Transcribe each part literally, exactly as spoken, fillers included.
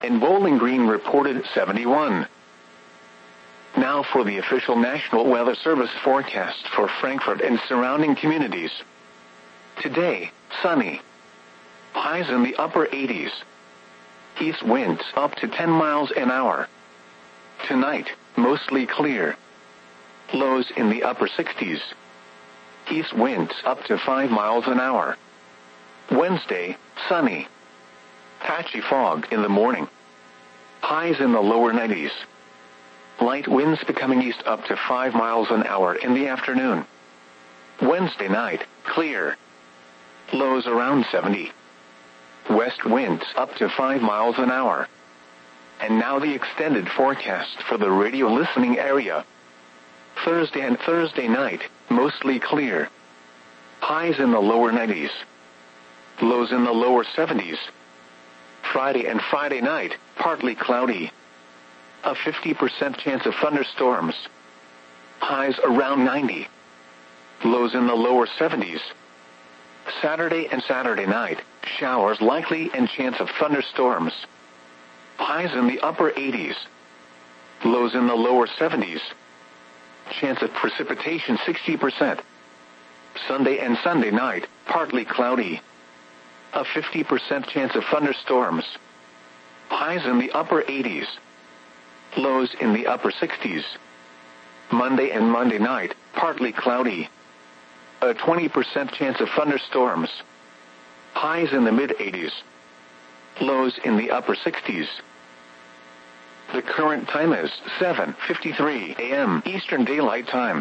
and Bowling Green reported seventy-one. Now for the official National Weather Service forecast for Frankfort and surrounding communities. Today, sunny. Highs in the upper eighties. East winds up to ten miles an hour. Tonight, mostly clear. Lows in the upper sixties. East winds up to five miles an hour. Wednesday, sunny. Patchy fog in the morning. Highs in the lower nineties. Light winds becoming east up to five miles an hour in the afternoon. Wednesday night, clear. Lows around seventy. West winds up to five miles an hour. And now the extended forecast for the radio listening area. Thursday and Thursday night, mostly clear. Highs in the lower nineties. Lows in the lower seventies. Friday and Friday night, partly cloudy. A fifty percent chance of thunderstorms. Highs around ninety. Lows in the lower seventies. Saturday and Saturday night, showers likely and chance of thunderstorms. Highs in the upper eighties. Lows in the lower seventies. Chance of precipitation sixty percent. Sunday and Sunday night, partly cloudy. A fifty percent chance of thunderstorms. Highs in the upper eighties. Lows in the upper sixties. Monday and Monday night, partly cloudy. A twenty percent chance of thunderstorms. Highs in the mid-eighties. Lows in the upper sixties. The current time is seven fifty-three a m Eastern Daylight Time.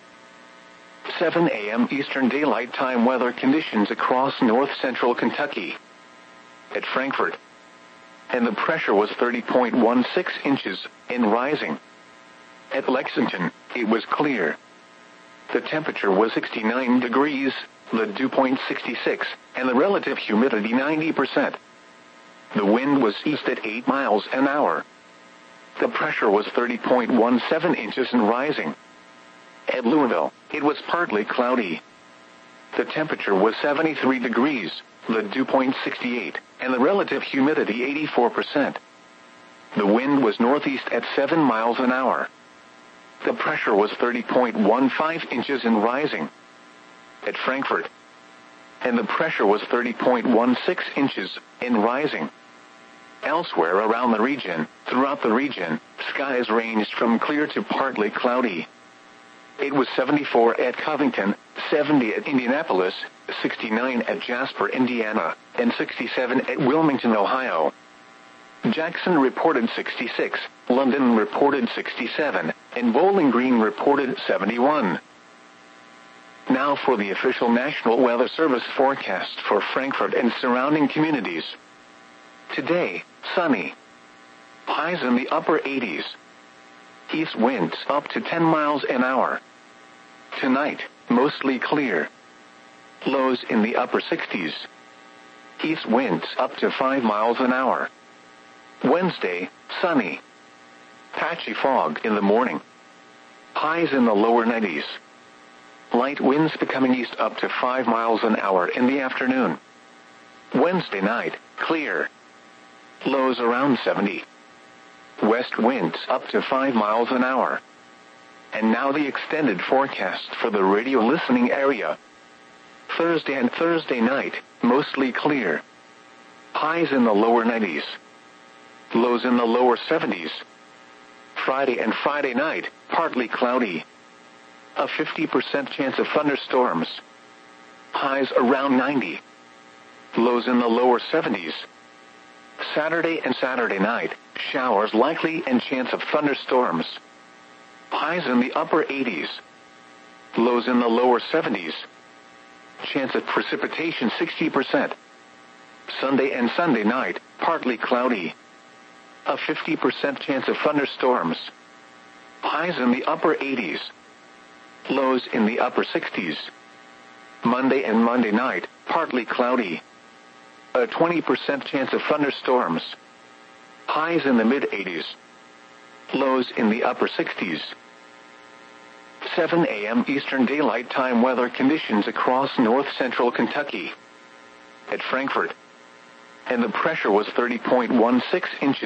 seven a m Eastern Daylight Time weather conditions across north-central Kentucky. At Frankfort. And the pressure was thirty point one six inches, and rising. At Lexington, it was clear. The temperature was sixty-nine degrees, the dew point sixty-six, and the relative humidity ninety percent. The wind was east at eight miles an hour. The pressure was thirty point one seven inches and rising. At Louisville, it was partly cloudy. The temperature was seventy-three degrees, the dew point sixty-eight, and the relative humidity eighty-four percent. The wind was northeast at seven miles an hour. The pressure was thirty point one five inches and rising. At Frankfort. And the pressure was thirty point one six inches and rising. Elsewhere around the region, throughout the region, skies ranged from clear to partly cloudy. It was seventy-four at Covington, seventy at Indianapolis, sixty-nine at Jasper, Indiana, and sixty-seven at Wilmington, Ohio. Jackson reported sixty-six, London reported sixty-seven, and Bowling Green reported seventy-one. Now for the official National Weather Service forecast for Frankfort and surrounding communities. Today, sunny. Highs in the upper eighties. East winds up to ten miles an hour. Tonight, mostly clear. Lows in the upper sixties. East winds up to five miles an hour. Wednesday, sunny. Patchy fog in the morning. Highs in the lower nineties. Light winds becoming east up to five miles an hour in the afternoon. Wednesday night, clear. Lows around seventy. West winds up to five miles an hour. And now the extended forecast for the radio listening area. Thursday and Thursday night, mostly clear. Highs in the lower nineties. Lows in the lower seventies. Friday and Friday night, partly cloudy. A fifty percent chance of thunderstorms. Highs around ninety. Lows in the lower seventies. Saturday and Saturday night, showers likely and chance of thunderstorms. Highs in the upper eighties. Lows in the lower seventies. Chance of precipitation sixty percent. Sunday and Sunday night, partly cloudy. A fifty percent chance of thunderstorms. Highs in the upper eighties. Lows in the upper sixties. Monday and Monday night, partly cloudy. A twenty percent chance of thunderstorms. Highs in the mid-eighties. Lows in the upper sixties. seven a m Eastern Daylight Time weather conditions across north-central Kentucky. At Frankfort. And the pressure was thirty point one six inches.